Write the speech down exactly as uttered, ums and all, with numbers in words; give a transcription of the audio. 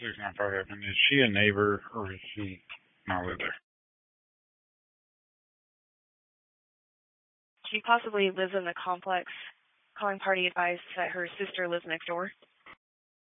six nine five Evan. Is she a neighbor or is she not live there? She possibly lives in the complex. Calling party advised that her sister lives next door.